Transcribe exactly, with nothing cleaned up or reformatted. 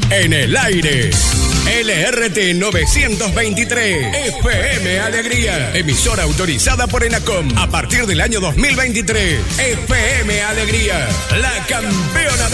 En el aire, L R T novecientos veintitrés, F M Alegría, emisora autorizada por ENACOM a partir del año dos mil veintitrés. F M Alegría, la campeona